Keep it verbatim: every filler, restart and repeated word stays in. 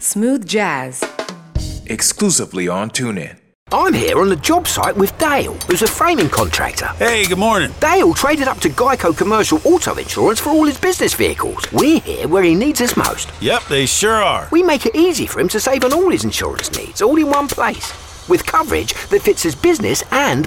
Smooth jazz. Exclusively on TuneIn. I'm here on the job site with Dale, who's a framing contractor. Hey, good morning. Dale traded up to Geico Commercial Auto Insurance for all his business vehicles. We're here where he needs us most. Yep, they sure are. We make it easy for him to save on all his insurance needs, all in one place, with coverage that fits his business and